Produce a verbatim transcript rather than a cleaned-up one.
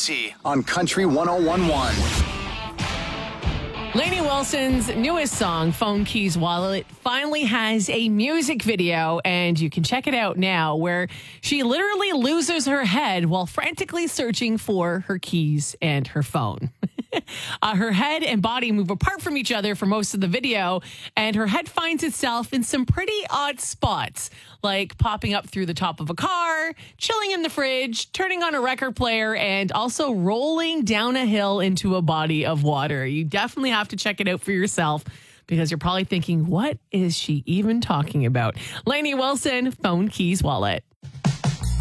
Odyssey on Country one oh one point one. Lainey Wilson's newest song, Phone Keys Wallet, finally has a music video, and you can check it out now, where she literally loses her head while frantically searching for her keys and her phone. uh, her head and body move apart from each other for most of the video, and her head finds itself in some pretty odd spots, like popping up through the top of a car, chilling in the fridge, turning on a record player, and also rolling down a hill into a body of water. You definitely have to check it out for yourself, because you're probably thinking, what is she even talking about? Lainey Wilson, Phone Keys Wallet.